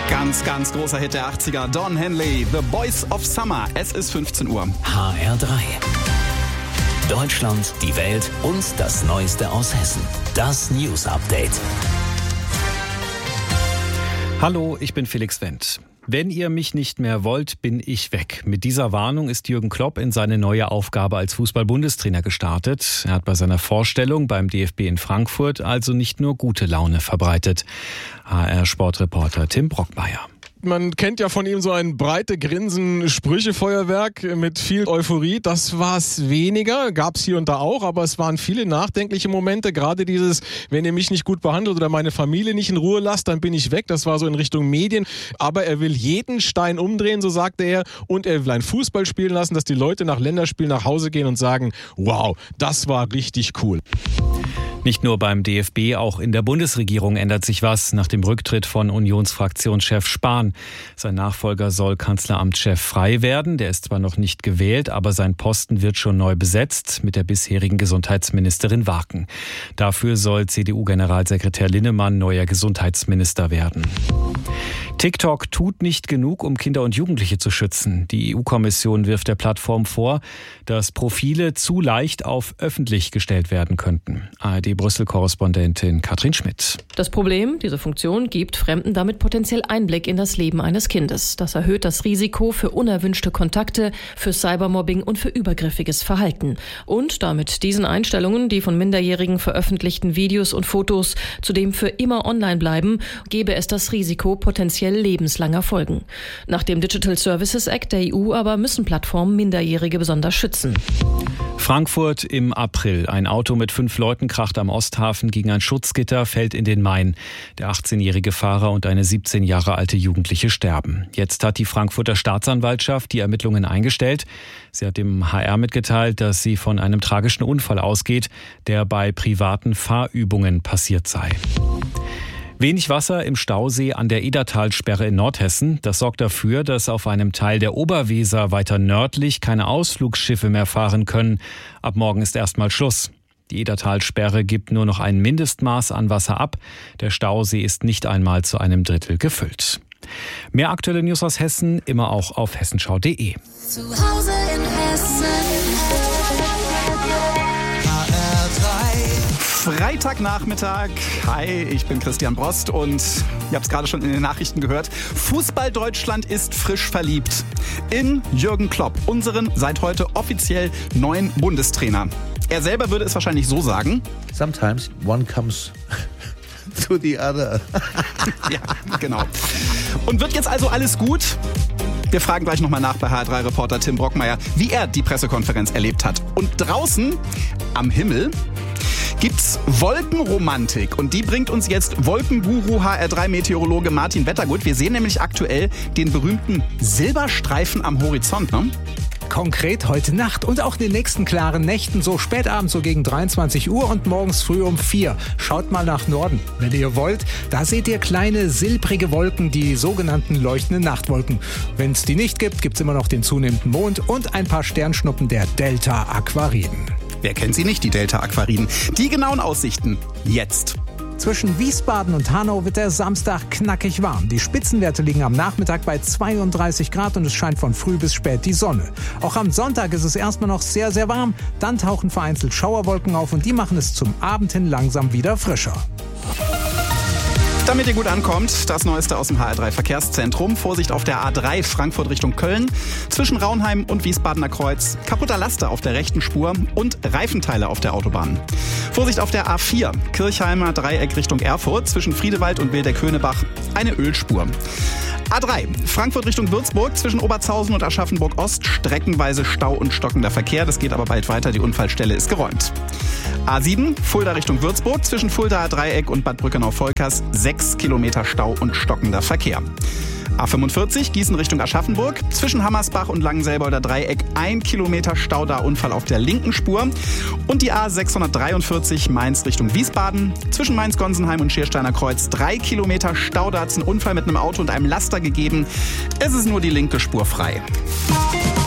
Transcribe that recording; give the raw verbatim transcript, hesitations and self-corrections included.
Ganz, ganz großer Hit der achtziger. Don Henley, The Boys of Summer. Es ist fünfzehn Uhr. H R drei. Deutschland, die Welt und das Neueste aus Hessen. Das News Update. Hallo, ich bin Felix Wendt. Wenn ihr mich nicht mehr wollt, bin ich weg. Mit dieser Warnung ist Jürgen Klopp in seine neue Aufgabe als Fußball-Bundestrainer gestartet. Er hat bei seiner Vorstellung beim D F B in Frankfurt also nicht nur gute Laune verbreitet. H R-Sportreporter Tim Brockmeier. Man kennt ja von ihm so ein breite Grinsen, Sprüchefeuerwerk mit viel Euphorie. Das war es weniger, gab es hier und da auch, aber es waren viele nachdenkliche Momente. Gerade dieses, wenn ihr mich nicht gut behandelt oder meine Familie nicht in Ruhe lasst, dann bin ich weg. Das war so in Richtung Medien. Aber er will jeden Stein umdrehen, so sagte er. Und er will ein Fußball spielen lassen, dass die Leute nach Länderspielen nach Hause gehen und sagen, wow, das war richtig cool. Nicht nur beim D F B, auch in der Bundesregierung ändert sich was nach dem Rücktritt von Unionsfraktionschef Spahn. Sein Nachfolger soll Kanzleramtschef frei werden. Der ist zwar noch nicht gewählt, aber sein Posten wird schon neu besetzt mit der bisherigen Gesundheitsministerin Warken. Dafür soll C D U-Generalsekretär Linnemann neuer Gesundheitsminister werden. TikTok tut nicht genug, um Kinder und Jugendliche zu schützen. Die E U-Kommission wirft der Plattform vor, dass Profile zu leicht auf öffentlich gestellt werden könnten. A R D-Brüssel-Korrespondentin Katrin Schmidt. Das Problem, diese Funktion gibt Fremden damit potenziell Einblick in das Leben eines Kindes. Das erhöht das Risiko für unerwünschte Kontakte, für Cybermobbing und für übergriffiges Verhalten. Und damit diesen Einstellungen, die von Minderjährigen veröffentlichten Videos und Fotos zudem für immer online bleiben, gäbe es das Risiko potenziell lebenslanger Folgen. Nach dem Digital Services Act der E U aber müssen Plattformen Minderjährige besonders schützen. Frankfurt im April. Ein Auto mit fünf Leuten kracht am Osthafen gegen ein Schutzgitter, fällt in den Main. Der achtzehnjährige Fahrer und eine siebzehn Jahre alte Jugendliche sterben. Jetzt hat die Frankfurter Staatsanwaltschaft die Ermittlungen eingestellt. Sie hat dem H R mitgeteilt, dass sie von einem tragischen Unfall ausgeht, der bei privaten Fahrübungen passiert sei. Wenig Wasser im Stausee an der Edertalsperre in Nordhessen. Das sorgt dafür, dass auf einem Teil der Oberweser weiter nördlich keine Ausflugsschiffe mehr fahren können. Ab morgen ist erstmal Schluss. Die Edertalsperre gibt nur noch ein Mindestmaß an Wasser ab. Der Stausee ist nicht einmal zu einem Drittel gefüllt. Mehr aktuelle News aus Hessen immer auch auf hessenschau punkt de. Zu Hause in Hessen. Freitagnachmittag. Hi, ich bin Christian Brost und ihr habt es gerade schon in den Nachrichten gehört. Fußball Deutschland ist frisch verliebt in Jürgen Klopp, unseren seit heute offiziell neuen Bundestrainer. Er selber würde es wahrscheinlich so sagen. Sometimes one comes to the other. Ja, genau. Und wird jetzt also alles gut? Wir fragen gleich nochmal nach bei H R drei-Reporter Tim Brockmeier, wie er die Pressekonferenz erlebt hat. Und draußen am Himmel gibt's Wolkenromantik und die bringt uns jetzt Wolkenguru H R drei-Meteorologe Martin Wettergut. Wir sehen nämlich aktuell den berühmten Silberstreifen am Horizont, ne? Konkret heute Nacht und auch in den nächsten klaren Nächten, so spät abends, so gegen dreiundzwanzig Uhr und morgens früh um vier. Schaut mal nach Norden, wenn ihr wollt. Da seht ihr kleine silbrige Wolken, die sogenannten leuchtenden Nachtwolken. Wenn es die nicht gibt, gibt's immer noch den zunehmenden Mond und ein paar Sternschnuppen der Delta-Aquariden. Wer kennt sie nicht, die Delta-Aquariden? Die genauen Aussichten jetzt. Zwischen Wiesbaden und Hanau wird der Samstag knackig warm. Die Spitzenwerte liegen am Nachmittag bei zweiunddreißig Grad und es scheint von früh bis spät die Sonne. Auch am Sonntag ist es erstmal noch sehr, sehr warm. Dann tauchen vereinzelt Schauerwolken auf und die machen es zum Abend hin langsam wieder frischer. Damit ihr gut ankommt, das Neueste aus dem H R drei Verkehrszentrum. Vorsicht auf der A drei Frankfurt Richtung Köln. Zwischen Raunheim und Wiesbadener Kreuz. Kaputter Laster auf der rechten Spur und Reifenteile auf der Autobahn. Vorsicht auf der A vier Kirchheimer Dreieck Richtung Erfurt. Zwischen Friedewald und Wildeck-Höhnebach eine Ölspur. A drei Frankfurt Richtung Würzburg. Zwischen Oberzhausen und Aschaffenburg Ost streckenweise Stau und stockender Verkehr. Das geht aber bald weiter. Die Unfallstelle ist geräumt. A sieben Fulda Richtung Würzburg. Zwischen Fuldaer Dreieck und Bad Brückenau-Volkers sechs Kilometer Stau und stockender Verkehr. A fünfundvierzig Gießen Richtung Aschaffenburg. Zwischen Hammersbach und Langenselbolder Dreieck ein Kilometer Stau, da Unfall auf der linken Spur. Und die A sechshundertdreiundvierzig Mainz Richtung Wiesbaden. Zwischen Mainz-Gonsenheim und Schiersteiner Kreuz drei Kilometer Stau, da hat es einen Unfall mit einem Auto und einem Laster gegeben. Es ist nur die linke Spur frei.